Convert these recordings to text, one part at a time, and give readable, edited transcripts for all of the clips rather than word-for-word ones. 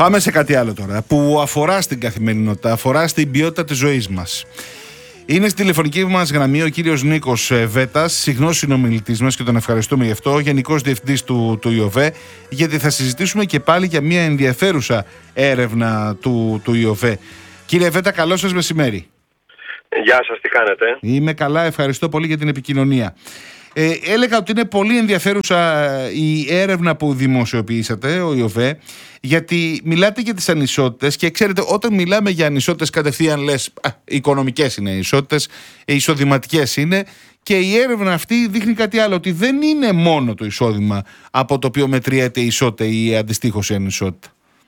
Πάμε σε κάτι άλλο τώρα που αφορά στην καθημερινότητα, αφορά στην ποιότητα της ζωής μας. Είναι στη τηλεφωνική μας γραμμή ο κύριος Νίκος Βέτας, συχνός συνομιλητής μας και τον ευχαριστούμε γι' αυτό, Γενικός Διευθυντής του ΙΟΒΕ, γιατί θα συζητήσουμε και πάλι για μια ενδιαφέρουσα έρευνα του ΙΟΒΕ. Κύριε Βέτα, καλό σας μεσημέρι. Γεια σας, τι κάνετε? Είμαι καλά, ευχαριστώ πολύ για την επικοινωνία. Έλεγα ότι είναι πολύ ενδιαφέρουσα η έρευνα που δημοσιοποιήσατε, ο ΙΟΒΕ, γιατί μιλάτε για τις ανισότητες και ξέρετε, όταν μιλάμε για ανισότητες κατευθείαν λες οικονομικές είναι οι ισότητες, εισοδηματικές είναι, και η έρευνα αυτή δείχνει κάτι άλλο, ότι δεν είναι μόνο το εισόδημα από το οποίο μετριέται η ισότητα ή αντιστοίχως η ανισότητα.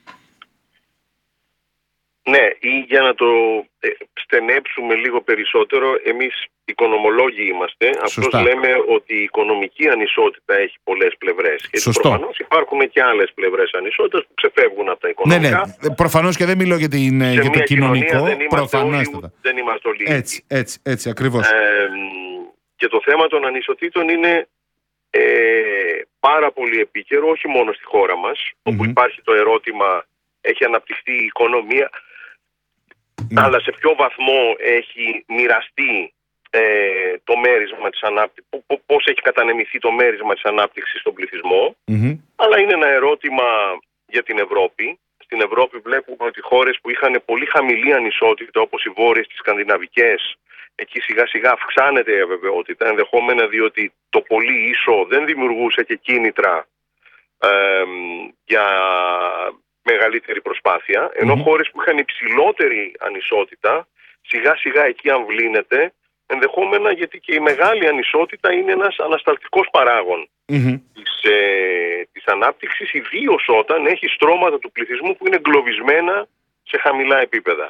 Ναι, ή για να το στενέψουμε λίγο περισσότερο, εμείς οικονομολόγοι είμαστε. Απλώς λέμε ότι η οικονομική ανισότητα έχει πολλές πλευρές. Και προφανώς υπάρχουν και άλλες πλευρές ανισότητας που ξεφεύγουν από τα οικονομικά. Ναι, προφανώς και δεν μιλώ για το κοινωνικό. Δεν είμαστε όλοι. Έτσι ακριβώς. Και το θέμα των ανισοτήτων είναι πάρα πολύ επίκαιρο, όχι μόνο στη χώρα μας, όπου υπάρχει το ερώτημα, έχει αναπτυχθεί η οικονομία, αλλά σε ποιο βαθμό έχει μοιραστεί το μέρισμα της ανάπτυξης, πώς έχει κατανεμηθεί το μέρισμα της ανάπτυξης στον πληθυσμό. Αλλά είναι ένα ερώτημα για την Ευρώπη. Στην Ευρώπη βλέπουμε ότι χώρες που είχαν πολύ χαμηλή ανισότητα, όπως οι βόρειες, τις σκανδιναβικές, εκεί σιγά σιγά αυξάνεται η αβεβαιότητα, ενδεχόμενα διότι το πολύ ίσο δεν δημιουργούσε και κίνητρα για μεγαλύτερη προσπάθεια, ενώ χώρες που είχαν υψηλότερη ανισότητα, σιγά σιγά εκεί αμβλύνεται, ενδεχόμενα γιατί και η μεγάλη ανισότητα είναι ένας ανασταλτικός παράγων της ανάπτυξης, ιδίως όταν έχει στρώματα του πληθυσμού που είναι εγκλωβισμένα σε χαμηλά επίπεδα.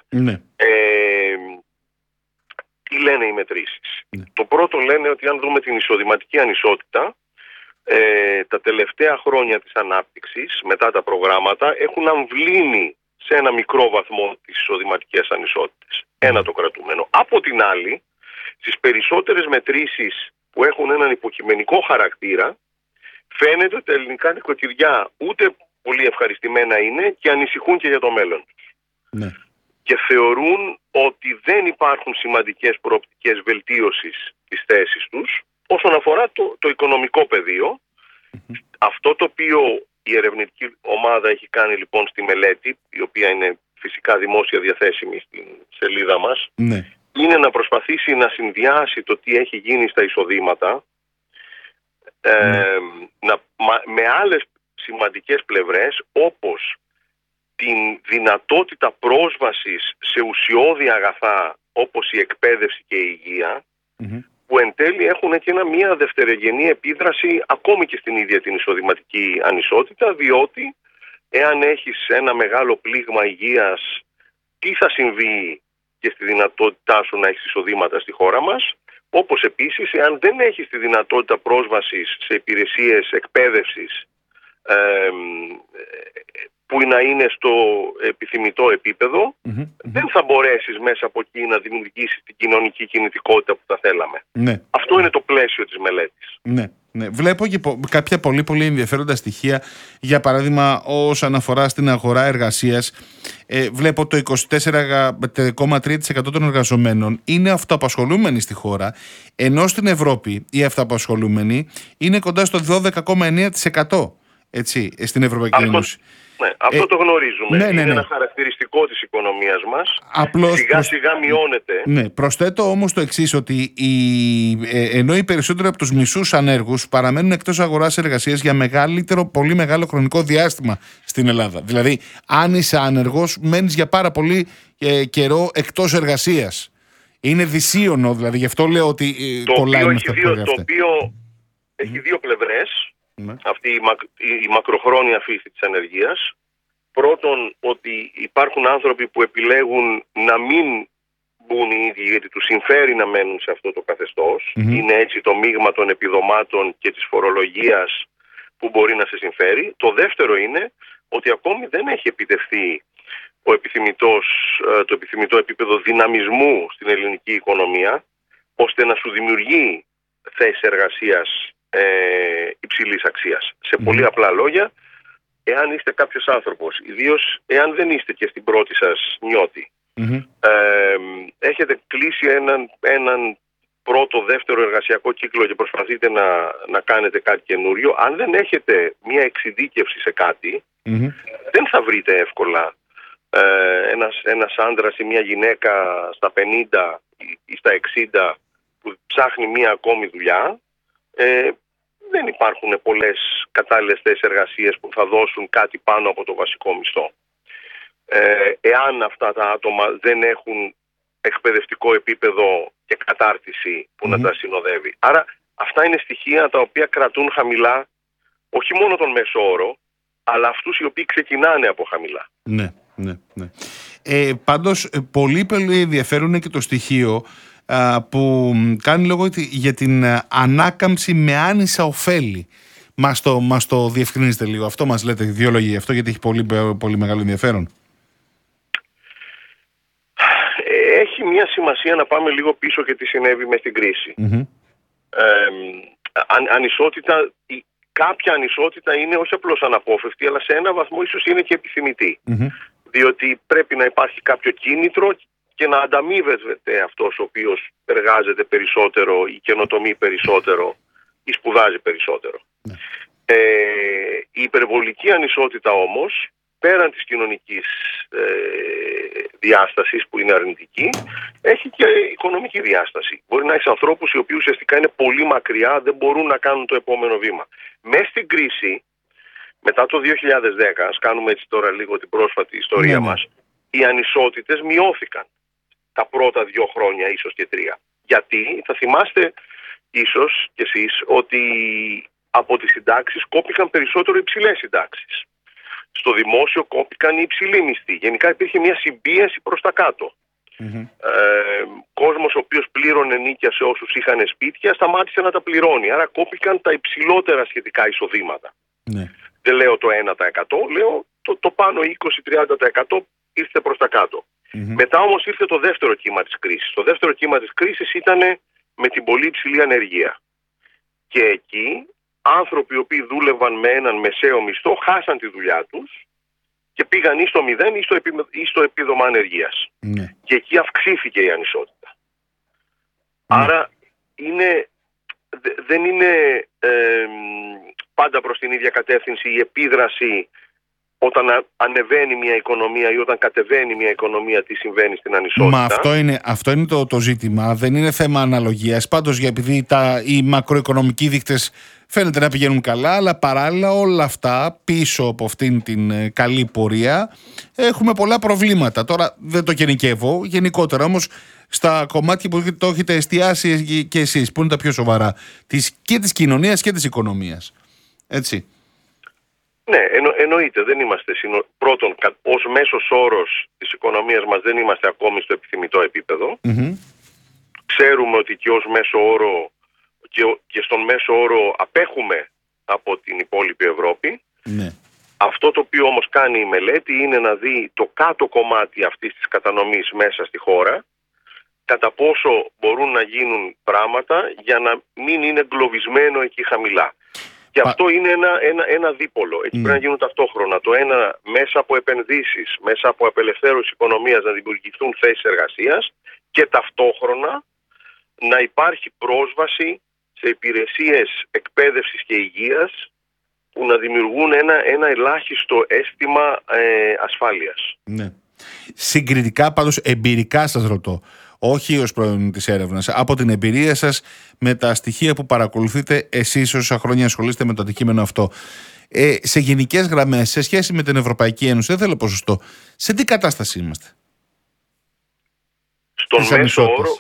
Τι λένε οι μετρήσεις? Το πρώτο λένε ότι αν δούμε την εισοδηματική ανισότητα, τα τελευταία χρόνια της ανάπτυξης, μετά τα προγράμματα, έχουν αμβλύνει σε ένα μικρό βαθμό τις εισοδηματικές ανισότητες. Ένα το κρατούμενο. Από την άλλη, στις περισσότερες μετρήσεις που έχουν έναν υποκειμενικό χαρακτήρα, φαίνεται ότι τα ελληνικά νοικοκυριά ούτε πολύ ευχαριστημένα είναι και ανησυχούν και για το μέλλον τους. Και θεωρούν ότι δεν υπάρχουν σημαντικές προοπτικές βελτίωσης της θέσης τους όσον αφορά το οικονομικό πεδίο. Αυτό το οποίο η ερευνητική ομάδα έχει κάνει λοιπόν στη μελέτη, η οποία είναι φυσικά δημόσια διαθέσιμη στην σελίδα μας, είναι να προσπαθήσει να συνδυάσει το τι έχει γίνει στα εισοδήματα με άλλες σημαντικές πλευρές, όπως την δυνατότητα πρόσβασης σε ουσιώδη αγαθά όπως η εκπαίδευση και η υγεία, που εν τέλει έχουν και μια δευτερογενή επίδραση ακόμη και στην ίδια την εισοδηματική ανισότητα, διότι εάν έχεις ένα μεγάλο πλήγμα υγείας, τι θα συμβεί και στη δυνατότητά σου να έχεις εισοδήματα στη χώρα μας, όπως επίσης εάν δεν έχεις τη δυνατότητα πρόσβασης σε υπηρεσίες εκπαίδευσης που να είναι στο επιθυμητό επίπεδο, δεν θα μπορέσεις μέσα από εκεί να δημιουργήσεις την κοινωνική κινητικότητα που θα θέλαμε. Αυτό είναι το πλαίσιο της μελέτης. Βλέπω και κάποια πολύ πολύ ενδιαφέροντα στοιχεία. Για παράδειγμα, όσον αφορά στην αγορά εργασίας, βλέπω το 24,3% των εργαζομένων είναι αυτοαπασχολούμενοι στη χώρα, ενώ στην Ευρώπη οι αυτοαπασχολούμενοι είναι κοντά στο 12,9%. Στην Ευρωπαϊκή Ένωση. Αυτό το γνωρίζουμε. Είναι ένα χαρακτηριστικό της οικονομίας μας. Σιγά σιγά μειώνεται. Προσθέτω όμως το εξής, ότι ενώ οι περισσότεροι από τους μισούς ανέργους παραμένουν εκτός αγοράς εργασίας για πολύ μεγάλο χρονικό διάστημα στην Ελλάδα. Δηλαδή, αν είσαι άνεργος, μένεις για πάρα πολύ καιρό εκτός εργασίας. Είναι δυσίωνο, δηλαδή, γι' αυτό λέω ότι κολλάει με αυτό το οποίο έχει δύο πλευρές. Αυτή η μακροχρόνια φύση της ανεργίας. Πρώτον, ότι υπάρχουν άνθρωποι που επιλέγουν να μην μπουν οι ίδιοι γιατί τους συμφέρει να μένουν σε αυτό το καθεστώς. Είναι έτσι το μείγμα των επιδομάτων και της φορολογίας που μπορεί να σε συμφέρει. Το δεύτερο είναι ότι ακόμη δεν έχει επιτευχθεί το επιθυμητό επίπεδο δυναμισμού στην ελληνική οικονομία, ώστε να σου δημιουργεί θέσεις εργασίας υψηλής αξίας. Σε πολύ απλά λόγια, εάν είστε κάποιος άνθρωπος, ιδίως εάν δεν είστε και στην πρώτη σας νιώτη, έχετε κλείσει έναν πρώτο, δεύτερο εργασιακό κύκλο και προσπαθείτε να κάνετε κάτι καινούριο, αν δεν έχετε μια εξειδίκευση σε κάτι, δεν θα βρείτε εύκολα ένας άντρας ή μια γυναίκα στα 50 ή στα 60 που ψάχνει μια ακόμη δουλειά. Δεν υπάρχουν πολλές κατάλληλες θέσεις εργασίας που θα δώσουν κάτι πάνω από το βασικό μισθό. Εάν αυτά τα άτομα δεν έχουν εκπαιδευτικό επίπεδο και κατάρτιση που να τα συνοδεύει. Άρα αυτά είναι στοιχεία τα οποία κρατούν χαμηλά όχι μόνο τον μέσο όρο, αλλά αυτούς οι οποίοι ξεκινάνε από χαμηλά. Ναι. Πάντως πολύ ενδιαφέρον είναι και το στοιχείο που κάνει λόγο για την ανάκαμψη με άνισα ωφέλη. Μας το διευκρινίζετε λίγο? Αυτό μας λέτε, δύο λόγια γι' αυτό, γιατί έχει πολύ, πολύ μεγάλο ενδιαφέρον. Έχει μια σημασία να πάμε λίγο πίσω και τι συνέβη με στην κρίση. Ανισότητα, κάποια ανισότητα είναι όχι απλώς αναπόφευκτη, αλλά σε ένα βαθμό ίσως είναι και επιθυμητή. Διότι πρέπει να υπάρχει κάποιο κίνητρο και να ανταμείβεται αυτός ο οποίος εργάζεται περισσότερο ή καινοτομεί περισσότερο ή σπουδάζει περισσότερο. Η υπερβολική ανισότητα όμως, πέραν της κοινωνικής διάστασης που είναι αρνητική, έχει και οικονομική διάσταση. Μπορεί να έχει ανθρώπους οι οποίοι ουσιαστικά είναι πολύ μακριά, δεν μπορούν να κάνουν το επόμενο βήμα. Μες στην κρίση, μετά το 2010, ας κάνουμε έτσι τώρα λίγο την πρόσφατη ιστορία μας, οι ανισότητες μειώθηκαν τα πρώτα 2 χρόνια, ίσως και 3. Γιατί θα θυμάστε ίσως κι εσείς ότι από τις συντάξεις κόπηκαν περισσότερο υψηλές συντάξεις. Στο δημόσιο κόπηκαν οι υψηλοί μισθοί. Γενικά υπήρχε μια συμπίεση προς τα κάτω. Κόσμος ο οποίος πλήρωνε νίκια σε όσους είχαν σπίτια σταμάτησε να τα πληρώνει. Άρα κόπηκαν τα υψηλότερα σχετικά εισοδήματα. Δεν λέω το 1%, λέω το πάνω 20-30% ήρθε προς τα κάτω. Μετά όμως ήρθε το δεύτερο κύμα της κρίσης. Το δεύτερο κύμα της κρίσης ήταν με την πολύ υψηλή ανεργία. Και εκεί άνθρωποι οι οποίοι δούλευαν με έναν μεσαίο μισθό χάσαν τη δουλειά τους και πήγαν ή στο 0 ή στο επίδομα ανεργίας. Και εκεί αυξήθηκε η ανισότητα. Άρα δεν είναι πάντα προς την ίδια κατεύθυνση η επίδραση όταν ανεβαίνει μια οικονομία ή όταν κατεβαίνει μια οικονομία, τι συμβαίνει στην ανισότητα. Μα αυτό είναι το ζήτημα. Δεν είναι θέμα αναλογίας. Πάντως, επειδή οι μακροοικονομικοί δείκτες φαίνεται να πηγαίνουν καλά, αλλά παράλληλα όλα αυτά πίσω από αυτήν την καλή πορεία έχουμε πολλά προβλήματα. Τώρα δεν το γενικεύω, γενικότερα όμως στα κομμάτια που το έχετε εστιάσει και εσείς, που είναι τα πιο σοβαρά, και της κοινωνίας και της οικονομίας. Έτσι. Ναι, εννοείται. Δεν είμαστε πρώτον, ως μέσος όρος της οικονομίας μας δεν είμαστε ακόμη στο επιθυμητό επίπεδο. Ξέρουμε ότι και ως μέσο όρο και στον μέσο όρο απέχουμε από την υπόλοιπη Ευρώπη. Αυτό το οποίο όμως κάνει η μελέτη είναι να δει το κάτω κομμάτι αυτής της κατανομής μέσα στη χώρα, κατά πόσο μπορούν να γίνουν πράγματα για να μην είναι εγκλωβισμένο εκεί χαμηλά. Και αυτό είναι ένα δίπολο. Εκεί πρέπει να γίνουν ταυτόχρονα. Το ένα, μέσα από επενδύσεις, μέσα από απελευθέρωση οικονομίας να δημιουργηθούν θέσεις εργασίας και ταυτόχρονα να υπάρχει πρόσβαση σε υπηρεσίες εκπαίδευσης και υγείας που να δημιουργούν ένα ελάχιστο αίσθημα ασφάλειας. Ναι. Συγκριτικά, πάντως εμπειρικά σας ρωτώ, όχι ως πρώην της έρευνας, από την εμπειρία σας με τα στοιχεία που παρακολουθείτε εσείς όσα χρόνια ασχολείστε με το αντικείμενο αυτό, σε γενικές γραμμές, σε σχέση με την Ευρωπαϊκή Ένωση, δεν θέλω ποσοστό, σε τι κατάσταση είμαστε? Στον μέσο όρο,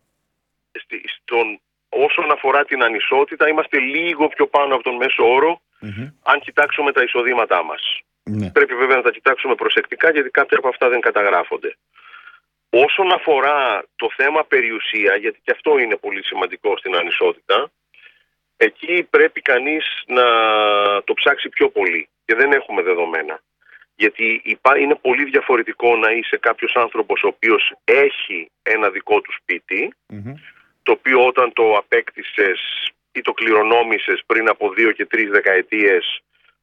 όσον αφορά την ανισότητα, είμαστε λίγο πιο πάνω από τον μέσο όρο, αν κοιτάξουμε τα εισοδήματά μας. Πρέπει βέβαια να τα κοιτάξουμε προσεκτικά, γιατί κάποια από αυτά δεν καταγράφονται. Όσον αφορά το θέμα περιουσία, γιατί και αυτό είναι πολύ σημαντικό στην ανισότητα, εκεί πρέπει κανείς να το ψάξει πιο πολύ και δεν έχουμε δεδομένα. Γιατί είναι πολύ διαφορετικό να είσαι κάποιος άνθρωπος ο οποίος έχει ένα δικό του σπίτι, το οποίο όταν το απέκτησες ή το κληρονόμησες πριν από 2 και 3 δεκαετίες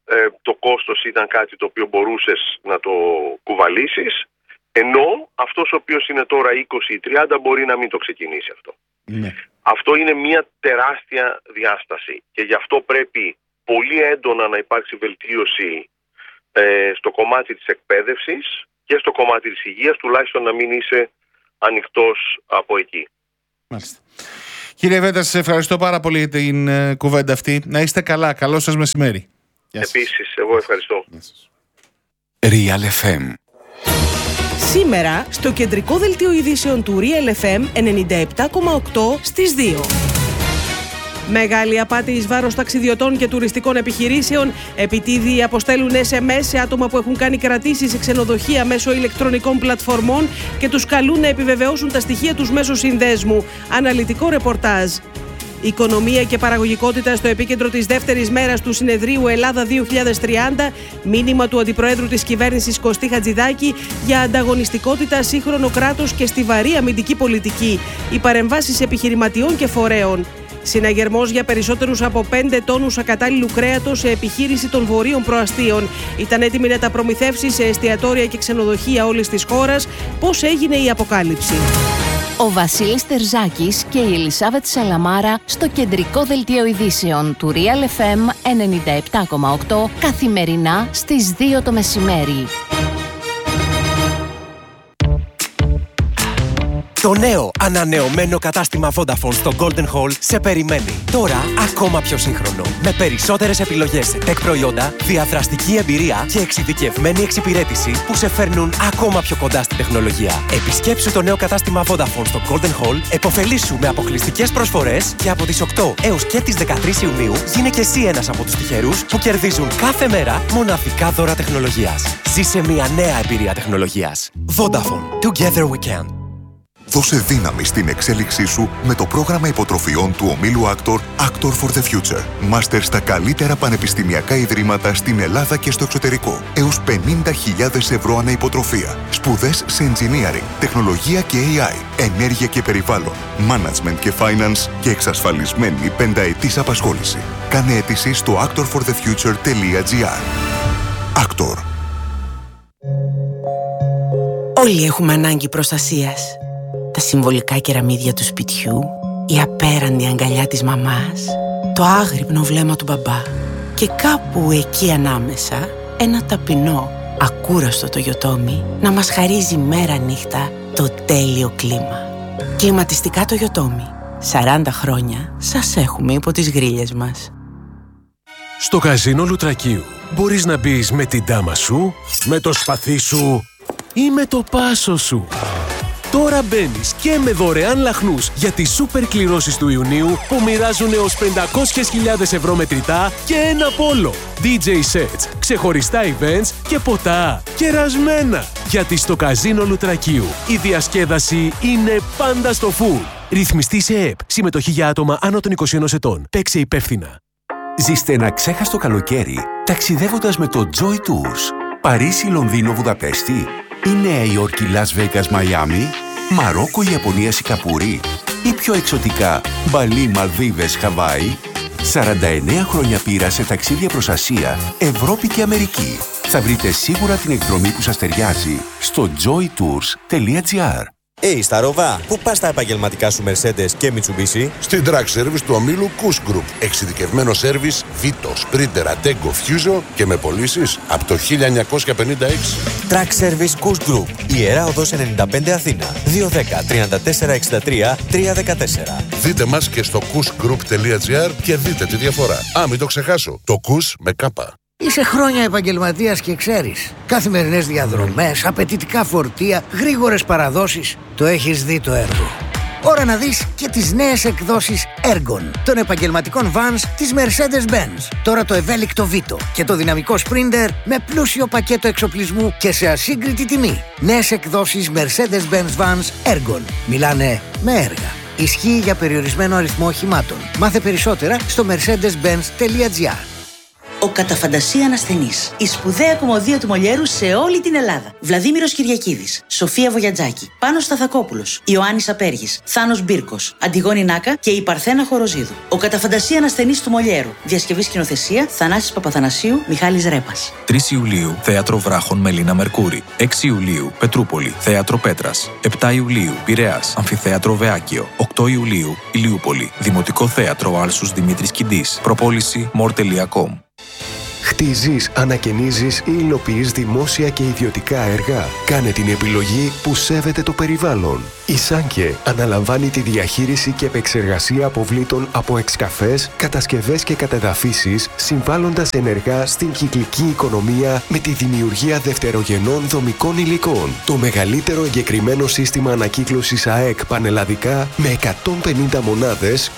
το κόστος ήταν κάτι το οποίο μπορούσες να το κουβαλήσεις, ενώ αυτός ο οποίος είναι τώρα 20 ή 30 μπορεί να μην το ξεκινήσει αυτό. Ναι. Αυτό είναι μια τεράστια διάσταση και γι' αυτό πρέπει πολύ έντονα να υπάρξει βελτίωση στο κομμάτι της εκπαίδευσης και στο κομμάτι της υγείας, τουλάχιστον να μην είσαι ανοιχτός από εκεί. Μάλιστα. Κύριε Βέντα, σας ευχαριστώ πάρα πολύ για την κουβέντα αυτή. Να είστε καλά. Καλό σας μεσημέρι. Επίσης, εγώ ευχαριστώ. Real FM. Σήμερα, στο κεντρικό δελτίο ειδήσεων του Real FM 97,8 στις 2. Μεγάλη απάτη εις βάρος ταξιδιωτών και τουριστικών επιχειρήσεων. Επιτίδιοι αποστέλουν SMS σε άτομα που έχουν κάνει κρατήσεις σε ξενοδοχεία μέσω ηλεκτρονικών πλατφορμών και τους καλούν να επιβεβαιώσουν τα στοιχεία τους μέσω συνδέσμου. Αναλυτικό ρεπορτάζ. Οικονομία και παραγωγικότητα στο επίκεντρο της δεύτερης μέρας του συνεδρίου Ελλάδα 2030. Μήνυμα του Αντιπροέδρου της Κυβέρνησης Κωστή Χατζηδάκη για ανταγωνιστικότητα, σύγχρονο κράτος και στιβαρή αμυντική πολιτική. Οι παρεμβάσεις επιχειρηματιών και φορέων. Συναγερμός για περισσότερους από 5 τόνους ακατάλληλου κρέατος σε επιχείρηση των Βορείων Προαστίων. Ήταν έτοιμη να τα προμηθεύσει σε εστιατόρια και ξενοδοχεία όλης της χώρας. Πώς έγινε η αποκάλυψη? Ο Βασίλης Τερζάκης και η Ελισάβετ Σαλαμάρα στο κεντρικό δελτίο ειδήσεων του Real FM 97,8 καθημερινά στις 2 το μεσημέρι. Το νέο ανανεωμένο κατάστημα Vodafone στο Golden Hall σε περιμένει. Τώρα ακόμα πιο σύγχρονο. Με περισσότερες επιλογές σε tech προϊόντα, διαδραστική εμπειρία και εξειδικευμένη εξυπηρέτηση που σε φέρνουν ακόμα πιο κοντά στην τεχνολογία. Επισκέψου το νέο κατάστημα Vodafone στο Golden Hall, επωφελήσου με αποκλειστικές προσφορές και από τις 8 έως και τις 13 Ιουνίου γίνε και εσύ ένας από τους τυχερούς που κερδίζουν κάθε μέρα μοναδικά δώρα τεχνολογίας. Ζήσε μια νέα εμπειρία τεχνολογίας. Vodafone. Together we can. Δώσε δύναμη στην εξέλιξή σου με το πρόγραμμα υποτροφιών του ομίλου Actor for the Future. Μάστερ στα καλύτερα πανεπιστημιακά ιδρύματα στην Ελλάδα και στο εξωτερικό. Έως 50.000 ευρώ ανά υποτροφία. Σπουδές σε engineering, τεχνολογία και AI, ενέργεια και περιβάλλον, management και finance και εξασφαλισμένη 5ετής απασχόληση. Κάνε αίτηση στο actorforthefuture.gr. Actor. Όλοι έχουμε ανάγκη προστασίας. Τα συμβολικά κεραμίδια του σπιτιού, η απέραντη αγκαλιά της μαμάς, το άγρυπνο βλέμμα του μπαμπά και κάπου εκεί ανάμεσα ένα ταπεινό, ακούραστο Toyotomi να μας χαρίζει μέρα νύχτα το τέλειο κλίμα. Κλιματιστικά Toyotomi. 40 χρόνια σας έχουμε υπό τις γρίλες μας. Στο καζίνο Λουτρακίου μπορείς να μπεις με την τάμα σου, με το σπαθί σου ή με το πάσο σου. Τώρα μπαίνεις και με δωρεάν λαχνούς για τις σούπερ κληρώσεις του Ιουνίου που μοιράζουν έως 500.000 ευρώ μετρητά και ένα πόλο. DJ sets, ξεχωριστά events και ποτά. Κερασμένα! Γιατί στο καζίνο Λουτρακίου η διασκέδαση είναι πάντα στο full. Ρυθμιστή σε ΕΠ. Συμμετοχή για άτομα άνω των 21 ετών. Παίξε υπεύθυνα. Ζήστε ένα ξέχαστο καλοκαίρι ταξιδεύοντας με το Joy Tours. Παρίσι, Λονδίνο, Βουδαπέστη ή Νέα Υόρκη, Λας Βέγκας, Μαϊάμι, Μαρόκο, Ιαπωνία, Σιγκαπούρη ή πιο εξωτικά Μπαλί, Μαλδίβες, Χαβάη. 49 χρόνια πείρα σε ταξίδια προς Ασία, Ευρώπη και Αμερική. Θα βρείτε σίγουρα την εκδρομή που σας ταιριάζει στο joytours.gr. Στα Ροβά, πού πας τα επαγγελματικά σου Mercedes και Mitsubishi? Στην Track Service του ομίλου Kush Group. Εξειδικευμένο σέρβις Vito, Sprinter, Attego, Fuso και με πωλήσεις από το 1956. Track Service Kush Group. Ιερά Οδός 95 Αθήνα. 210 34 63 314. Δείτε μας και στο kushgroup.gr και δείτε τη διαφορά. Μην το ξεχάσω. Το Kush με κάπα. Είσαι χρόνια επαγγελματίας και ξέρεις. Καθημερινές διαδρομές, απαιτητικά φορτία, γρήγορες παραδόσεις. Το έχεις δει το έργο. Ώρα να δεις και τις νέες εκδόσεις Ergon των επαγγελματικών vans της Mercedes-Benz. Τώρα το ευέλικτο Vito και το δυναμικό Sprinter με πλούσιο πακέτο εξοπλισμού και σε ασύγκριτη τιμή. Νέες εκδόσεις Mercedes-Benz vans Ergon. Μιλάνε με έργα. Ισχύει για περιορισμένο αριθμό οχημάτων. Μάθε περισσότερα στο mercedes-benz.gr. Ο κατά φαντασία ανασθενής. Η σπουδαία κωμωδία του Μολιέρου σε όλη την Ελλάδα. Βλαδίμηρος Κυριακίδης, Σοφία Βογιατζάκη, Πάνος Σταθακόπουλος, Ιωάννης Απέργης, Θάνος Μπίρκος, Αντιγόνη Νάκα και η Παρθένα Χοροζίδου. Ο κατά φαντασία ανασθενής του Μολιέρου. Διασκευή σκηνοθεσία Θανάσης Παπαθανασίου, Μιχάλης Ρέπας. 3 Ιουλίου, Θέατρο Βράχων Μελίνα Μερκούρη. 6 Ιουλίου, Πετρούπολη, Θέατρο Πέτρας. 7 Ιουλίου, Πειραιάς, Αμφιθέατρο Βεάκιο. 8 Ιουλίου, Ηλιούπολη, Δημοτικό Θέατρο Άλσους Δημήτρης Κιντής. Προπόληση more.com. Χτίζεις, ανακαινίζεις ή υλοποιείς δημόσια και ιδιωτικά έργα. Κάνε την επιλογή που σέβεται το περιβάλλον. Η Σάνκε αναλαμβάνει τη διαχείριση και επεξεργασία αποβλήτων από εξκαφές, κατασκευές και κατεδαφίσεις, συμβάλλοντας ενεργά στην κυκλική οικονομία με τη δημιουργία δευτερογενών δομικών υλικών. Το μεγαλύτερο εγκεκριμένο σύστημα ανακύκλωσης ΑΕΚ πανελλαδικά με 150 μονάδες